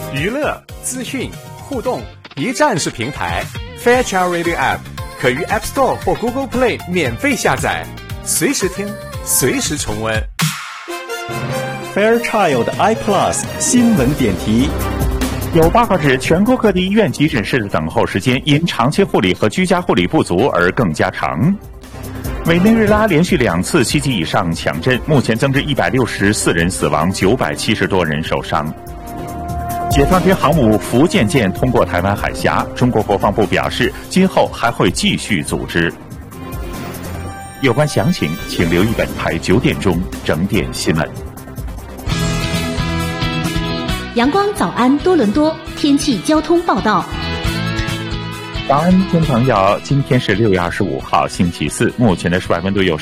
娱乐、资讯、互动一站式平台 Fairchild Radio App 可于 App Store 或 Google Play 免费下载，随时听，随时重温。 Fairchild iPlus 新闻点题。 有报告指，全国各地医院急诊室的等候时间因长期护理和居家护理不足而更加长。委内瑞拉连续2次7级以上强震，目前增至164人死亡，970多人受伤。解放军航母福建舰通过台湾海峡，中国国防部表示，今后还会继续组织。有关详情，请留意本台9点钟整点新闻。 阳光早安多伦多天气交通报道。 早安，听众朋友，今天是6月25号，星期四，目前的室外温度有